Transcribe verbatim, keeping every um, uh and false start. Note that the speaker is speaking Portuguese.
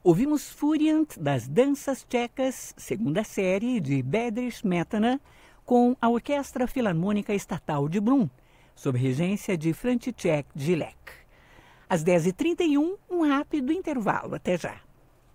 Ouvimos Furiant, das Danças Tchecas, segunda série de Bedřich Smetana, com a Orquestra Filarmônica Estatal de Brno, sob regência de František Jílek. Às dez e trinta e um, um rápido intervalo. Até já.